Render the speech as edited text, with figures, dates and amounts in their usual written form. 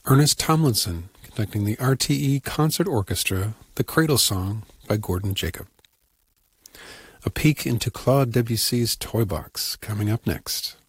Ernest Tomlinson conducting the RTE Concert Orchestra, The Cradle Song by Gordon Jacob. A peek into Claude Debussy's Toy Box coming up next.